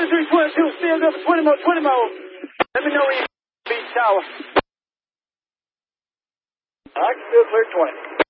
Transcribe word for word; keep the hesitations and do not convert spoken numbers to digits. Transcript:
twenty-three twenty-two, still good for twenty more, twenty more. Let me know when you beat tower. I can still clear twenty.